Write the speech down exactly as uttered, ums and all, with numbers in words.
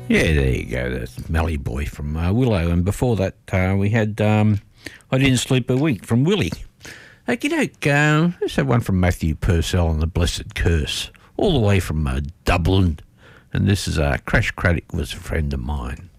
Yeah, there you go. That's Melly Boy from uh, Willow. And before that, uh, we had um, I Didn't Sleep a Week from Willie. Okie doke, uh, let's have one from Matthew Purcell and the Blessed Curse, all the way from uh, Dublin. And this is uh, Crash Craddock Was a Friend of Mine.